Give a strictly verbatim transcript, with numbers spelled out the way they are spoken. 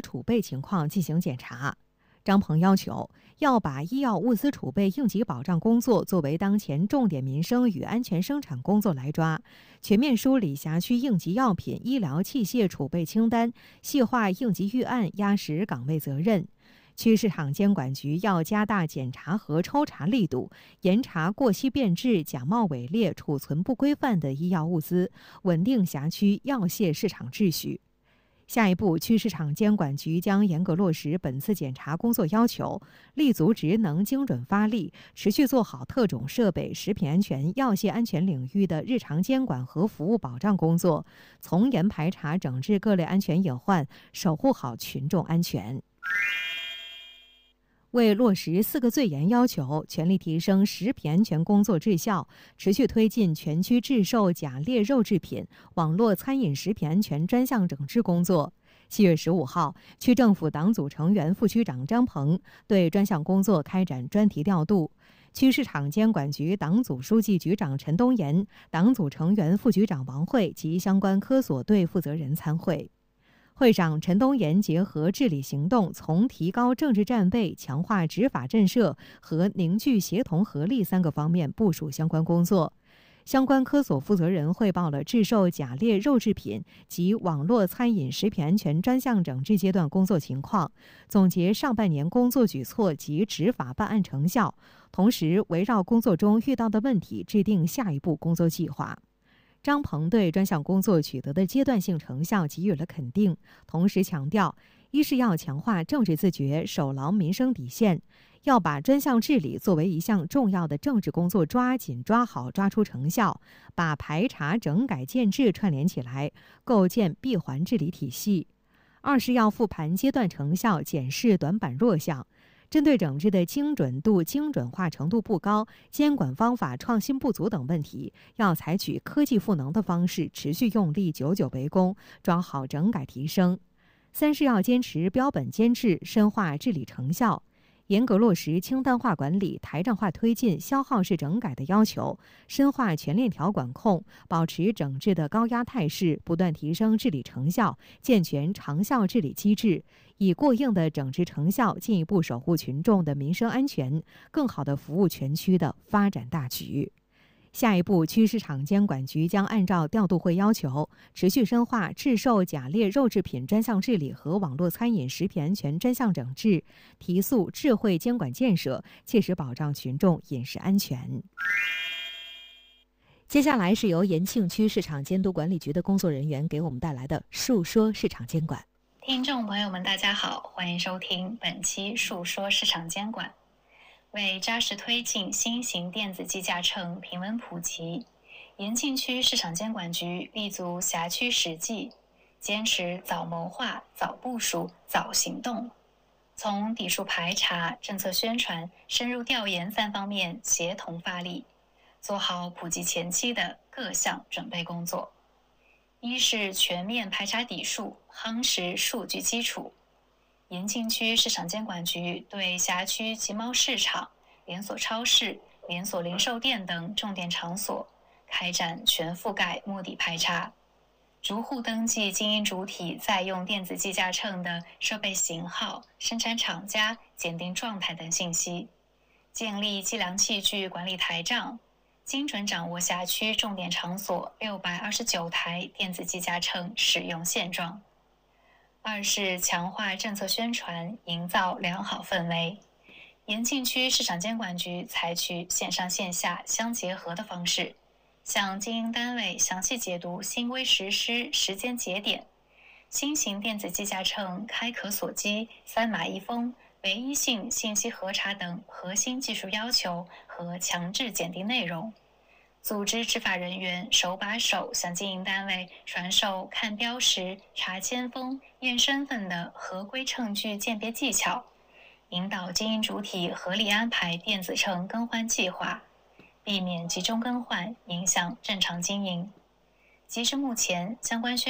储备情况进行检查。张鹏要求要把医药物资储备应急保障工作作为当前重点民生与安全生产工作来抓，全面梳理辖区应急药品、医疗器械储备清单，细化应急预案，压实岗位责任。区市场监管局要加大检查和抽查力度，严查过期变质、假冒伪劣、储存不规范的医药物资，稳定辖区药械市场秩序。下一步，区市场监管局将严格落实本次检查工作要求，立足职能精准发力，持续做好特种设备、食品安全、药械安全领域的日常监管和服务保障工作，从严排查整治各类安全隐患，守护好群众安全。为落实四个最严要求，全力提升食品安全工作质效，持续推进全区制售假劣肉制品、网络餐饮食品安全专项整治工作。七月十五号，区政府党组成员、副区长张鹏对专项工作开展专题调度。区市场监管局党组书记局长陈东岩、党组成员、副局长王慧及相关科所队负责人参会。会上，陈东岩结合治理行动，从提高政治战备、强化执法震慑和凝聚协同合力三个方面部署相关工作。相关科所负责人汇报了制售假劣肉制品及网络餐饮食品安全专项整治阶段工作情况，总结上半年工作举措及执法办案成效，同时围绕工作中遇到的问题制定下一步工作计划。张鹏对专项工作取得的阶段性成效给予了肯定，同时强调，一是要强化政治自觉，守牢民生底线，要把专项治理作为一项重要的政治工作抓紧抓好，抓出成效，把排查整改建制串联起来，构建闭环治理体系。二是要复盘阶段成效，检视短板弱项。针对整治的精准度、精准化程度不高、监管方法创新不足等问题，要采取科技赋能的方式，持续用力，久久为功，抓好整改提升。三是要坚持标本兼治，深化治理成效，严格落实清单化管理、台账化推进消耗式整改的要求，深化全链条管控，保持整治的高压态势，不断提升治理成效，健全长效治理机制，以过硬的整治成效进一步守护群众的民生安全，更好地服务全区的发展大局。下一步，区市场监管局将按照调度会要求，持续深化制售假劣肉制品专项治理和网络餐饮食品安全专项整治，提速智慧监管建设，切实保障群众饮食安全。接下来是由延庆区市场监督管理局的工作人员给我们带来的述说市场监管。 听众朋友们，大家好，欢迎收听本期述说市场监管。为扎实推进新型电子计价秤平稳普及，延庆区市场监管局立足辖区实际，坚持早谋划、早部署、早行动，从底数排查、政策宣传、深入调研三方面协同发力，做好普及前期的各项准备工作。一是全面排查底数，夯实数据基础。延庆区市场监管局对辖区集贸市场、连锁超市、连锁零售店等重点场所开展全覆盖摸底排查，逐户登记经营主体在用电子计价秤的设备型号、生产厂家、检定状态等信息，建立计量器具管理台账，精准掌握辖区重点场所六百二十九台电子计价秤使用现状。二是强化政策宣传，营造良好氛围。延庆区市场监管局采取线上线下相结合的方式，向经营单位详细解读新规实施时间节点、新型电子计价秤开壳锁机、三码一封、唯一性信息核查等核心技术要求和强制检定内容，组织执法人员手把手向经营单位传授看标识、查铅封、验身份的合规秤具鉴别技巧，引导经营主体合理安排电子秤更换计划，避免集中更换影响正常经营。截至目前，相关宣